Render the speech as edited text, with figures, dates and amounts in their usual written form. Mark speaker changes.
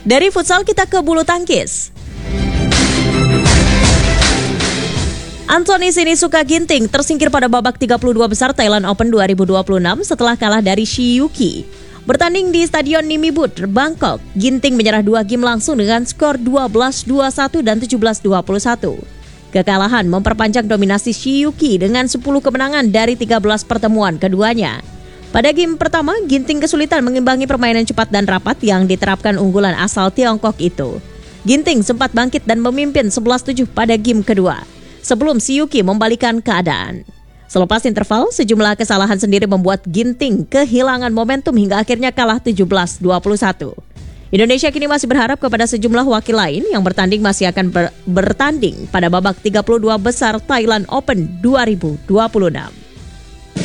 Speaker 1: Dari futsal kita ke bulu tangkis. Anthony Sinisuka Ginting tersingkir pada babak 32 besar Thailand Open 2026 setelah kalah dari Shi Yuqi. Bertanding di Stadion Nimibut, Bangkok, Ginting menyerah 2 game langsung dengan skor 12-21 dan 17-21. Kekalahan memperpanjang dominasi Shi Yuqi dengan 10 kemenangan dari 13 pertemuan keduanya. Pada game pertama, Ginting kesulitan mengimbangi permainan cepat dan rapat yang diterapkan unggulan asal Tiongkok itu. Ginting sempat bangkit dan memimpin 11-7 pada game kedua, sebelum Shi Yuqi membalikan keadaan. Selepas interval, sejumlah kesalahan sendiri membuat Ginting kehilangan momentum hingga akhirnya kalah 17-21. Indonesia kini masih berharap kepada sejumlah wakil lain yang bertanding masih akan bertanding pada babak 32 besar Thailand Open 2026.